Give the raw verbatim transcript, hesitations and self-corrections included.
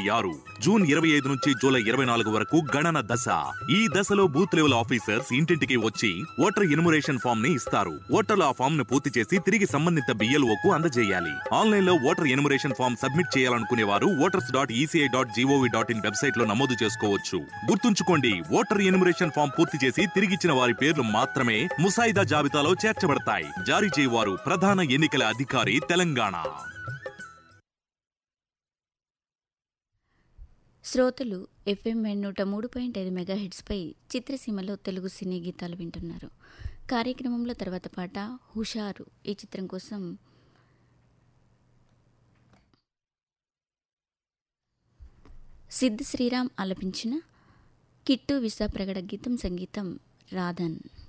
ఇరవై ఆరు జూన్ ఇరవై ఐదు నుంచి జూలై ఇరవై నాలుగు వరకు గణన దశ. ఈ దశలో బూత్ లెవెల్ ఆఫీసర్స్ ఇంటింటికి వచ్చి ఓటర్ ఎన్యుమరేషన్ ఫామ్ ని ఇస్తారు. ఓటర్లు ఆ ఫామ్ ను పూర్తి చేసి తిరిగి సంబంధిత బిఎల్ఓకు అందజేయాలి. ఆన్లైన్ లో ఓటర్ ఎన్యుమరేషన్ ఫామ్ సబ్మిట్ చేయాలనుకునే వారు voters dot ECI dot GOV dot in website లో నమోదు చేసుకోవచ్చు. గుర్తుంచుకోండి, ఓటర్ ఎన్యుమరేషన్ ఫామ్ పూర్తి చేసి తిరిగిచ్చిన వారి పేర్లు మాత్రమే ముసాయిదా జాబితాలో చేర్చబడతాయి. జారీ చేయవారు ప్రధాన ఎన్నికల అధికారి, తెలంగాణ. శ్రోతలు ఎఫ్ఎం నూట మూడు పాయింట్ ఐదు మెగాహెట్స్పై చిత్రసీమలో తెలుగు సినీ గీతాలు వింటున్నారు. కార్యక్రమంలో తర్వాత పాట హుషారు. ఈ చిత్రం కోసం సిద్ధ్ శ్రీరామ్ ఆలపించిన కిట్టు విసా ప్రగడ గీతం, సంగీతం రాధన్.